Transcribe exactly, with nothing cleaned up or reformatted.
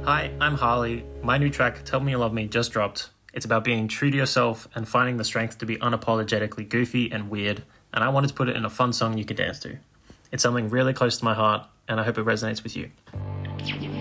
Hi, I'm Harley. My new track, Tell Me You Love Me, just dropped. It's about being true to yourself and finding the strength to be unapologetically goofy and weird, and I wanted to put it in a fun song you could dance to. It's something really close to my heart, and I hope it resonates with you.